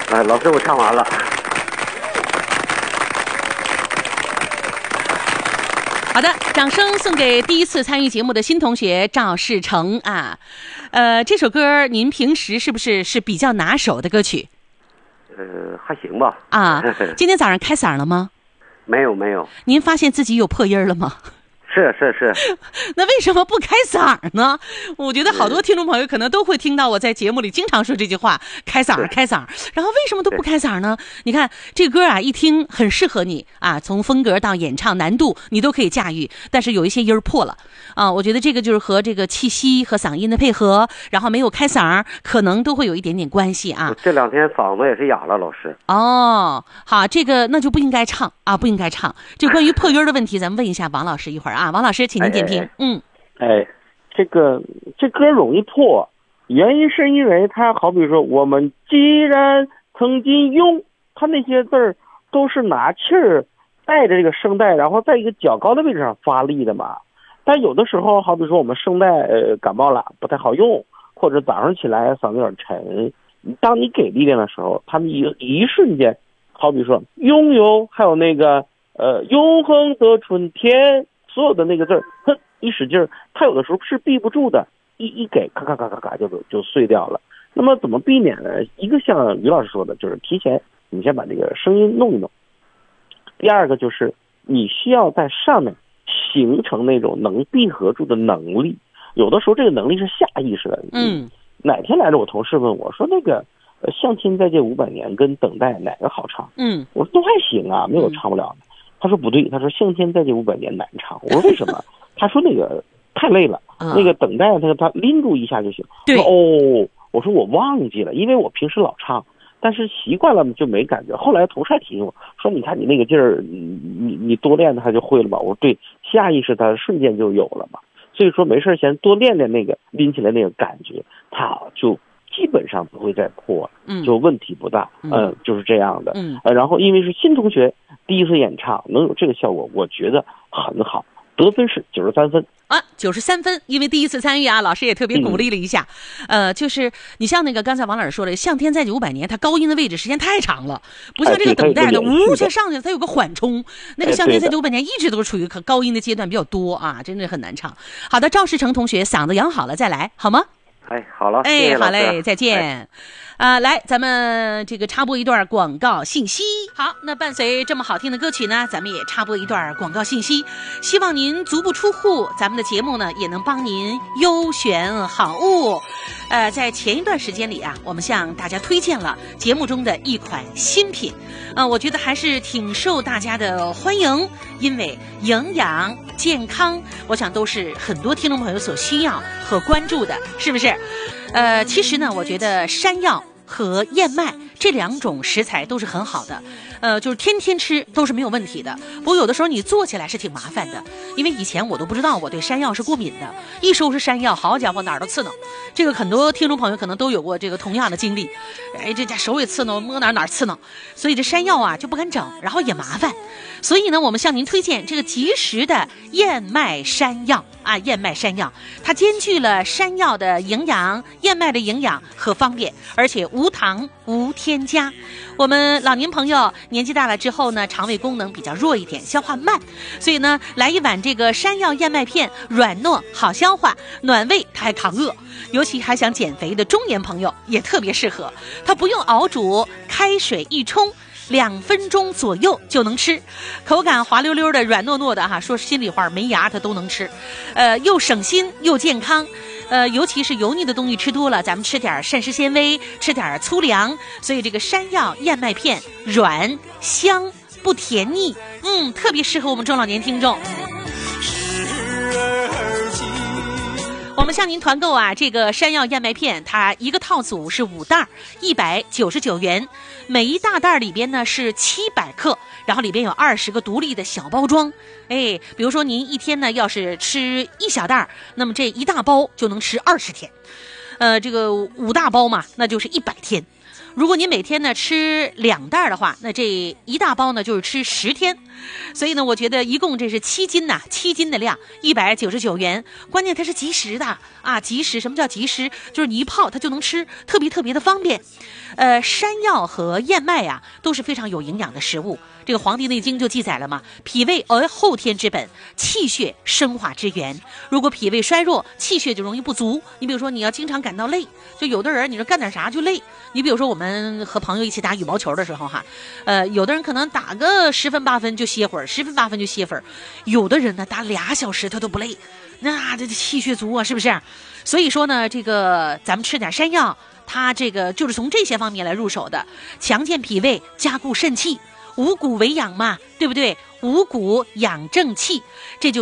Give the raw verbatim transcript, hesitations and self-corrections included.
哎，老师，我唱完了。 好的，掌声送给第一次参与节目的新同学赵世成啊。呃，这首歌您平时是不是是比较拿手的歌曲？ 呃，还行吧。 啊，今天早上开嗓了吗？ 没有没有。 您发现自己有破音了吗？ 是是是。 那为什么不开嗓呢？我觉得好多听众朋友可能都会听到我在节目里经常说这句话，开嗓开嗓。然后为什么都不开嗓呢？你看这歌啊，一听很适合你啊，从风格到演唱难度你都可以驾驭，但是有一些音儿破了啊。我觉得这个就是和这个气息和嗓音的配合，然后没有开嗓，可能都会有一点点关系啊。 这两天嗓子也是哑了，老师。 哦，好，这个那就不应该唱啊，不应该唱。就关于破音的问题，咱们问一下王老师一会儿啊。王老师，请您点评。 哎嗯， 哎，这个这歌容易破，原因是因为它好比说，我们既然曾经用，它那些字儿都是拿气儿带着这个声带，然后在一个较高的位置上发力的嘛。但有的时候，好比说我们声带呃感冒了，不太好用，或者早上起来嗓子有点沉，当你给力量的时候，他们一一瞬间，好比说拥有，还有那个呃永恒的春天。所有的那个字儿，哼，一使劲儿，它有的时候是闭不住的，一一给，咔咔咔咔咔就就碎掉了。那么怎么避免呢？一个像于老师说的，就是提前你先把这个声音弄一弄。第二个就是你需要在上面形成那种能闭合住的能力。有的时候这个能力是下意识的。 嗯。 哪天来着，我同事问我说：“那个呃，向天再借五百年跟等待哪个好唱？” 嗯， 我说都还行啊，没有唱不了的。嗯，他说不对，他说向天再借五百年难唱。我说为什么？他说那个太累了， 啊、 那个等待他他拎住一下就行。 对哦，我说我忘记了，因为我平时老唱，但是习惯了就没感觉。后来同事还提醒我说，你看你那个劲儿，你你你多练他就会了嘛。我说对，下意识他瞬间就有了嘛。所以说没事先多练练那个拎起来那个感觉，他就基本上不会再破， 嗯， 就问题不大，嗯、呃，就是这样的， 嗯， 呃，然后因为是新同学第一次演唱，能有这个效果，我觉得很好，得分是九十三分啊，九十三分，因为第一次参与啊，老师也特别鼓励了一下，嗯、呃，就是你像那个刚才王老师说的，向天再借五百年，它高音的位置时间太长了，不像这个等待的，呜就上去了，它有个缓冲，那个向天再借五百年一直都是处于高音的阶段比较多啊，真的很难唱。好的，赵世成同学嗓子养好了再来好吗？ 哎，好了， 哎， 谢谢好嘞，再见。啊、呃，来，咱们这个插播一段广告信息。好，那伴随这么好听的歌曲呢，咱们也插播一段广告信息。希望您足不出户，咱们的节目呢也能帮您优选好物。呃，在前一段时间里啊，我们向大家推荐了节目中的一款新品，呃，我觉得还是挺受大家的欢迎，因为营养健康，我想都是很多听众朋友所需要和关注的，是不是？呃，其实呢，我觉得山药和燕麦这两种食材都是很好的，呃，就是天天吃都是没有问题的。不过有的时候你做起来是挺麻烦的，因为以前我都不知道我对山药是过敏的，一收拾山药，好家伙哪儿都刺挠。这个很多听众朋友可能都有过这个同样的经历，哎，这家手也刺挠，摸哪儿哪儿刺挠，所以这山药啊就不敢整，然后也麻烦。所以呢，我们向您推荐这个即食的燕麦山药啊，燕麦山药，它兼具了山药的营养、燕麦的营养和方便，而且无糖无添加。我们老年朋友年纪大了之后呢，肠胃功能比较弱一点，消化慢，所以呢，来一碗这个山药燕麦片，软糯好消化，暖胃，它还抗饿。尤其还想减肥的中年朋友也特别适合，它不用熬煮，开水一冲。两分钟左右就能吃，口感滑溜溜的，软糯糯的哈。说心里话，没牙它都能吃，呃，又省心又健康。呃，尤其是油腻的东西吃多了，咱们吃点膳食纤维，吃点粗粮。所以这个山药燕麦片软香不甜腻，嗯，特别适合我们中老年听众。我们向您团购啊，这个山药燕麦片，它一个套组是五袋，一百九十九元，每一大袋里边呢是七百克，然后里边有二十个独立的小包装。哎，比如说您一天呢要是吃一小袋，那么这一大包就能吃二十天，呃，这个五大包嘛，那就是一百天。 如果您每天呢吃两袋的话，那这一大包呢就是吃十天。所以呢，我觉得一共这是七斤呐、啊，七斤的量，一百九十九元。关键它是即食的啊，即食。什么叫即食？就是你一泡它就能吃，特别特别的方便。呃，山药和燕麦呀、啊、都是非常有营养的食物。这个《黄帝内经》就记载了嘛，脾胃而后天之本，气血生化之源。如果脾胃衰弱，气血就容易不足。你比如说，你要经常感到累，就有的人你说干点啥就累。你比如说，我们和朋友一起打羽毛球的时候哈，呃，有的人可能打个十分八分就歇会儿，十分八分就歇会儿，有的人呢打俩小时他都不累，那这气血足啊，是不是？所以说呢，这个咱们吃点山药，它这个就是从这些方面来入手的，强健脾胃，加固肾气。五谷为养嘛，对不对？五谷养正气，这就